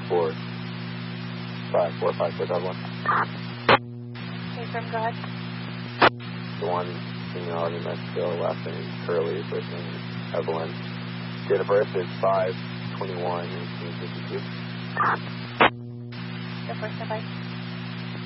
1. Okay, from go ahead. The one female New Mexico, last name Curley, first name Evelyn. Date of birth is 5/21/1952. The first advice.